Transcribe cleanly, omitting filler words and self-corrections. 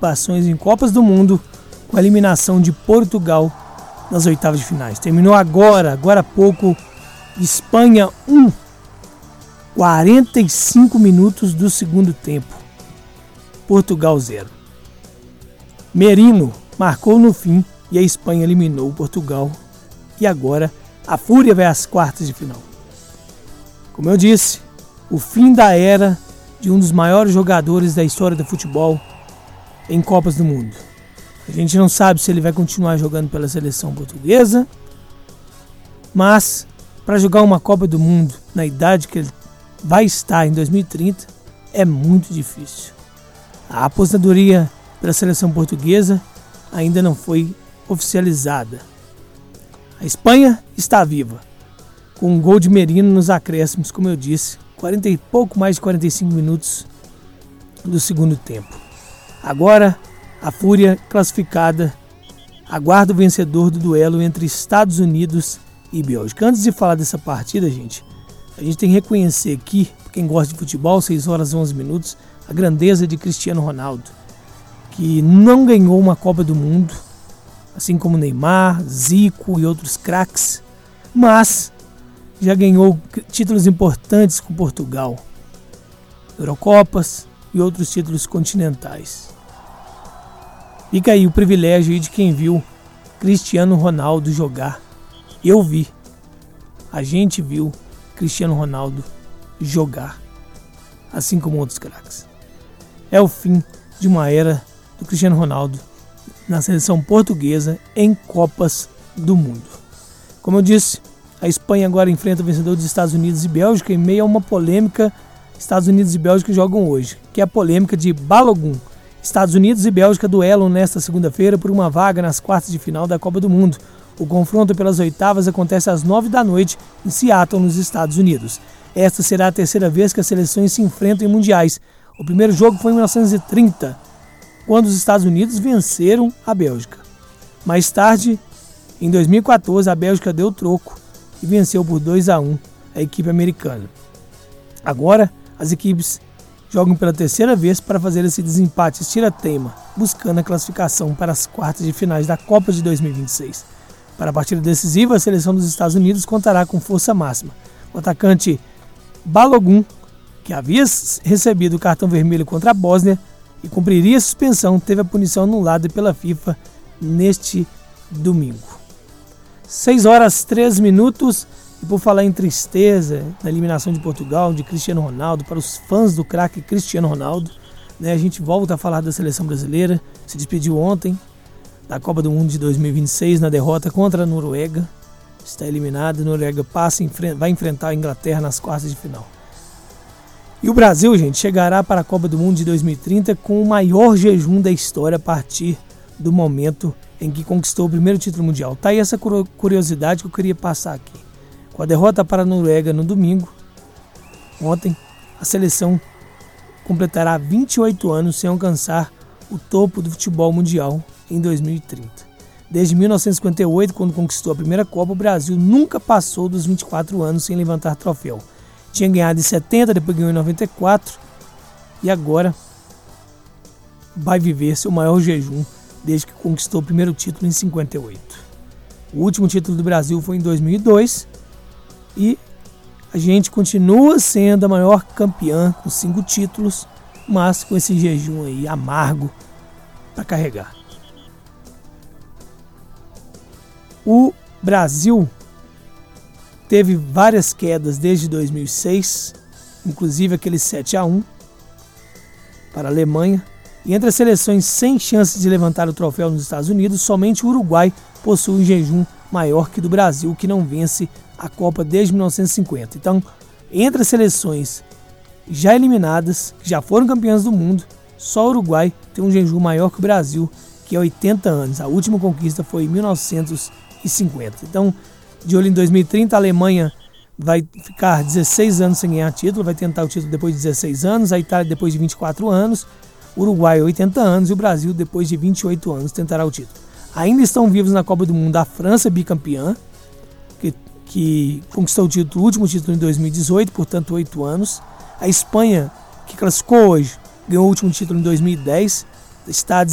participações em Copas do Mundo com a eliminação de Portugal nas oitavas de finais. Terminou agora há pouco, Espanha 1, 45 minutos do segundo tempo. Portugal 0. Merino marcou no fim e a Espanha eliminou Portugal. E agora a Fúria vai às quartas de final. Como eu disse, o fim da era de um dos maiores jogadores da história do futebol em Copas do Mundo. A gente não sabe se ele vai continuar jogando pela seleção portuguesa, mas para jogar uma Copa do Mundo na idade que ele vai estar em 2030 é muito difícil. A aposentadoria pela seleção portuguesa ainda não foi oficializada. A Espanha está viva, com um gol de Merino nos acréscimos, como eu disse, pouco mais de 45 minutos do segundo tempo. Agora, a Fúria classificada aguarda o vencedor do duelo entre Estados Unidos e Bélgica. Antes de falar dessa partida, gente, a gente tem que reconhecer aqui, quem gosta de futebol, 6 horas e 11 minutos, a grandeza de Cristiano Ronaldo, que não ganhou uma Copa do Mundo, assim como Neymar, Zico e outros craques, mas já ganhou títulos importantes com Portugal, Eurocopas e outros títulos continentais. Fica aí o privilégio de quem viu Cristiano Ronaldo jogar. Eu vi, a gente viu Cristiano Ronaldo jogar, assim como outros craques. É o fim de uma era do Cristiano Ronaldo na seleção portuguesa em Copas do Mundo. Como eu disse, a Espanha agora enfrenta o vencedor dos Estados Unidos e Bélgica em meio a uma polêmica. Estados Unidos e Bélgica jogam hoje, que é a polêmica de Balogun. Estados Unidos e Bélgica duelam nesta segunda-feira por uma vaga nas quartas de final da Copa do Mundo. O confronto pelas oitavas acontece às 9 da noite em Seattle, nos Estados Unidos. Esta será a terceira vez que as seleções se enfrentam em mundiais. O primeiro jogo foi em 1930, quando os Estados Unidos venceram a Bélgica. Mais tarde, em 2014, a Bélgica deu troco e venceu por 2-1 a equipe americana. Agora, as equipes jogam pela terceira vez para fazer esse desempate tira-teima, buscando a classificação para as quartas de finais da Copa de 2026. Para a partida decisiva, a seleção dos Estados Unidos contará com força máxima. O atacante Balogun, que havia recebido o cartão vermelho contra a Bósnia e cumpriria a suspensão, teve a punição anulada pela FIFA neste domingo. 6 horas 3 minutos. E por falar em tristeza, na eliminação de Portugal, de Cristiano Ronaldo, para os fãs do craque Cristiano Ronaldo, né, a gente volta a falar da seleção brasileira. Se despediu ontem da Copa do Mundo de 2026 na derrota contra a Noruega. Está eliminada, a Noruega vai enfrentar a Inglaterra nas quartas de final. E o Brasil, gente, chegará para a Copa do Mundo de 2030 com o maior jejum da história a partir do momento em que conquistou o primeiro título mundial. Tá aí essa curiosidade que eu queria passar aqui. Com a derrota para a Noruega no domingo, ontem, a seleção completará 28 anos sem alcançar o topo do futebol mundial em 2030. Desde 1958, quando conquistou a primeira Copa, o Brasil nunca passou dos 24 anos sem levantar troféu. Tinha ganhado em 70, depois ganhou em 94 e agora vai viver seu maior jejum desde que conquistou o primeiro título em 58. O último título do Brasil foi em 2002 e a gente continua sendo a maior campeã com 5 títulos, mas com esse jejum aí amargo para carregar. O Brasil teve várias quedas desde 2006, inclusive aquele 7-1 para a Alemanha. E entre as seleções sem chances de levantar o troféu nos Estados Unidos, somente o Uruguai possui um jejum maior que o do Brasil, que não vence a Copa desde 1950. Então, entre as seleções já eliminadas, que já foram campeãs do mundo, só o Uruguai tem um jejum maior que o Brasil, que é 80 anos. A última conquista foi em 1950. Então, de olho em 2030, a Alemanha vai ficar 16 anos sem ganhar título, vai tentar o título depois de 16 anos, a Itália depois de 24 anos, o Uruguai 80 anos e o Brasil depois de 28 anos tentará o título. Ainda estão vivos na Copa do Mundo a França, bicampeã, que conquistou o último título em 2018, portanto 8 anos. A Espanha, que classificou hoje, ganhou o último título em 2010, está